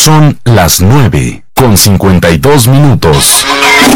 Son las 9:52.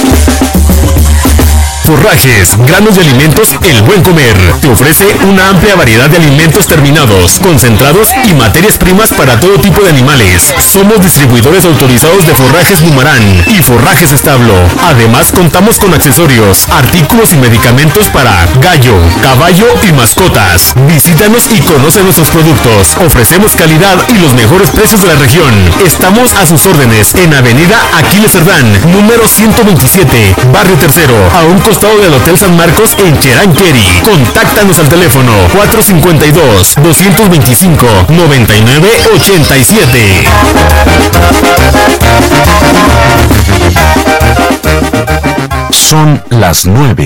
Forrajes, granos de alimentos El Buen Comer te ofrece una amplia variedad de alimentos terminados, concentrados y materias primas para todo tipo de animales. Somos distribuidores autorizados de Forrajes Bumarán y Forrajes Establo. Además, contamos con accesorios, artículos y medicamentos para gallo, caballo y mascotas. Visítanos y conoce nuestros productos. Ofrecemos calidad y los mejores precios de la región. Estamos a sus órdenes en Avenida Aquiles Cerdán, número 127, Barrio Tercero, a un costado del Hotel San Marcos en Cherán Queri. Contáctanos al teléfono 452-225-9987. Son las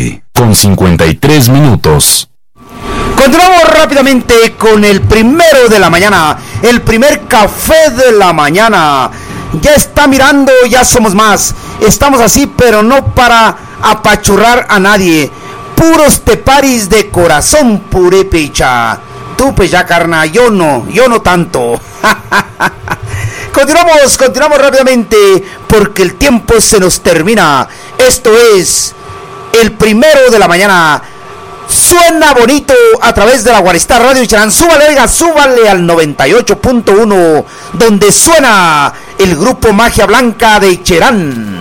9:53. Continuamos rápidamente con el primero de la mañana, el primer café de la mañana. Ya está mirando, ya somos más. Estamos así, pero no para apachurrar a nadie. Puros teparis de corazón purépecha. Tú pues ya, carna, yo no tanto. Continuamos rápidamente porque el tiempo se nos termina. Esto es el primero de la mañana. Suena bonito a través de la Guaristá Radio Cherán. Súbale, oiga, súbale al 98.1, donde suena el grupo Magia Blanca de Cherán.